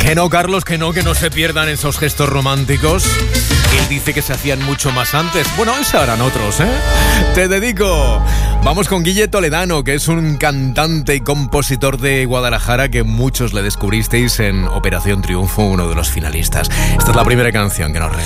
Que no, Carlos, que no se pierdan esos gestos románticos. Él dice que se hacían mucho más antes. Bueno, hoy se harán otros, ¿eh? Te dedico. Vamos con Guille Toledano, que es un cantante y compositor de Guadalajara que muchos le descubristeis en Operación Triunfo, uno de los finalistas. Esta es la primera canción que nos regala.